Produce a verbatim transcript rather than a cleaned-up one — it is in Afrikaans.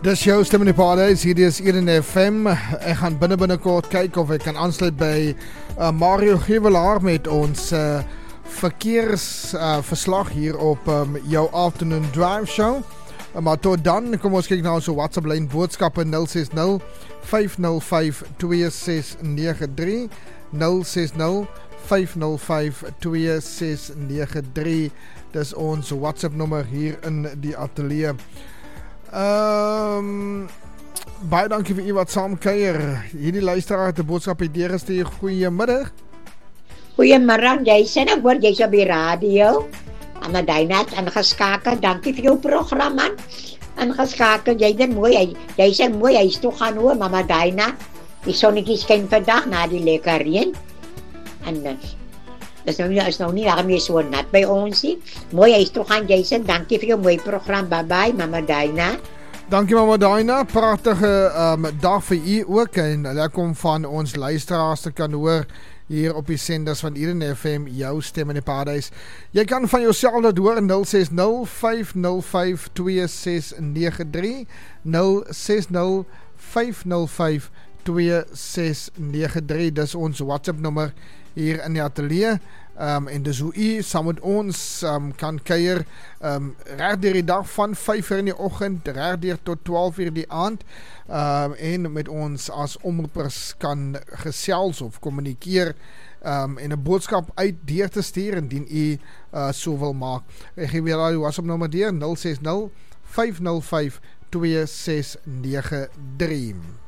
Dis jou stem in die paradijs, hier is Eden F M. Ek gaan binne binnekort kyk of ek kan aansluit by uh, Mario Gewelaar met ons uh, verkeersverslag uh, hier op um, jou Afternoon Drive Show. Uh, maar tot dan, kom ons kyk na ons WhatsApp lyn boodskappe nul ses nul vyf nul vyf twee ses nege drie nul ses nul vyf nul vyf twee ses nege drie. Dis ons WhatsApp nommer hier in die atelier. Um, baie dankie vir u wat saam kuier. Hierdie luisteraar het 'n boodskap hier deurgestuur. Goeiemiddag. Goeiemiddag, Jason. Ek hoor jy's op die radio. Amadina het ingeskakel. Dankie vir jou program, man. Ingeskakel. Jy doen mooi. Jy, jy's er mooi. Hy's toe gaan hoor, Mama Dina. Die sonnetjie skyn vandag na die lekker reën. En dis nou nie, is nou nie daarmee so nat by ons nie. Mooi, hy's toe gaan, Jason. Dankie vir jou mooi program. Bye bye, Mama Dina. Dankie Mama Dina, pragtige um, dag vir u ook en lekker om van ons luisteraars te kan hoor hier op die senders van Eden F M, jou stem in die paradijs. Jy kan van jouself dat hoor nul ses nul vyf nul vyf twee ses nege drie nul ses nul vyf nul vyf twee ses nege drie. Dis ons WhatsApp nommer hier in die atelier. Um, en dis hoe u saam met ons um, kan kuier um, reg deur die dag van vyf uur in die oggend reg deur tot twaalf uur die aand um, en met ons as omroepers kan gesels of kommunikeer um, en 'n boodskap uit deur te stuur indien u uh, so wil maak. Ek gee weer al WhatsApp nommer deur nul ses nul vyf nul vyf twee ses nege drie.